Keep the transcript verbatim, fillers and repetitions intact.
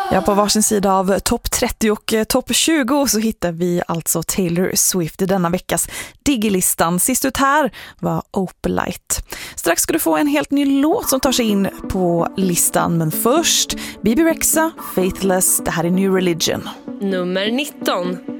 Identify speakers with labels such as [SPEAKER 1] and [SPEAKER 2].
[SPEAKER 1] Ja, på varsin sida av topp trettio och topp tjugo så hittar vi alltså Taylor Swift i denna veckas Diggilistan. Sist ut här var Opalite. Strax ska du få en helt ny låt som tar sig in på listan, men först Bebe Rexha, Faithless. Det här är New Religion.
[SPEAKER 2] Nummer nitton.